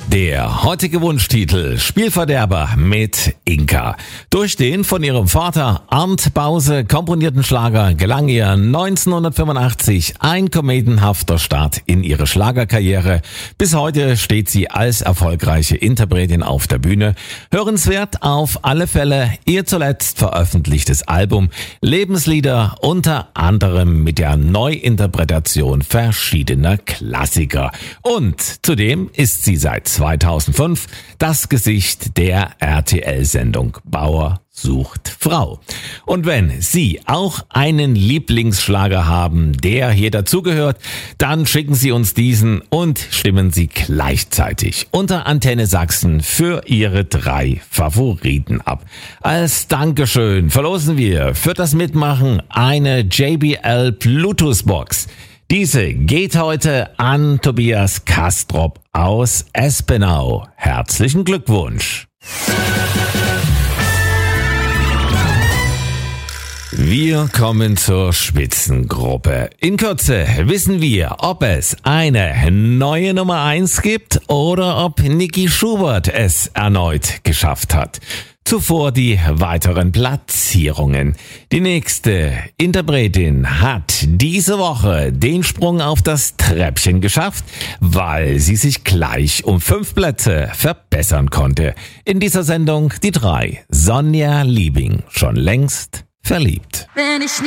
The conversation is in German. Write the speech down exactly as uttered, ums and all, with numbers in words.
Der heutige Wunschtitel Spielverderber mit Inka. Durch den von ihrem Vater Arndt Bause komponierten Schlager gelang ihr neunzehnhundertfünfundachtzig ein kometenhafter Start in ihre Schlagerkarriere. Bis heute steht sie als erfolgreiche Interpretin auf der Bühne. Hörenswert auf alle Fälle ihr zuletzt veröffentlichtes Album Lebenslieder, unter anderem mit der Neuinterpretation verschiedener Klassiker. Und zudem ist sie seit zweitausendfünf das Gesicht der R T L-Sendung Bauer sucht Frau. Und wenn Sie auch einen Lieblingsschlager haben, der hier dazugehört, dann schicken Sie uns diesen und stimmen Sie gleichzeitig unter Antenne Sachsen für Ihre drei Favoriten ab. Als Dankeschön verlosen wir für das Mitmachen eine J B L Bluetooth-Box. Diese geht heute an Tobias Kastrop aus Espenau. Herzlichen Glückwunsch! Wir kommen zur Spitzengruppe. In Kürze wissen wir, ob es eine neue Nummer eins gibt oder ob Niki Schubert es erneut geschafft hat. Zuvor die weiteren Platzierungen. Die nächste Interpretin hat diese Woche den Sprung auf das Treppchen geschafft, weil sie sich gleich um fünf Plätze verbessern konnte. In dieser Sendung die drei. Sonja Liebing, schon längst verliebt. Wenn ich